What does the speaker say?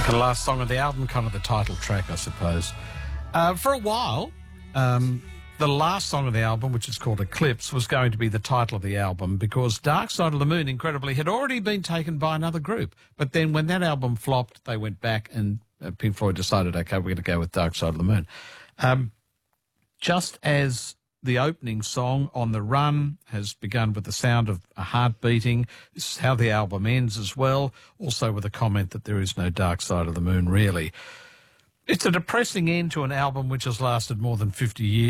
The last song of the album, kind of the title track, I suppose. For a while, the last song of the album, which is called Eclipse, was going to be the title of the album because Dark Side of the Moon, incredibly, had already been taken by another group. But then when that album flopped, they went back and Pink Floyd decided, okay, we're going to go with Dark Side of the Moon. Just as the opening song, On the Run, has begun with the sound of a heart beating. This is how the album ends as well, also with a comment that there is no Dark Side of the Moon, really. It's a depressing end to an album which has lasted more than 50 years.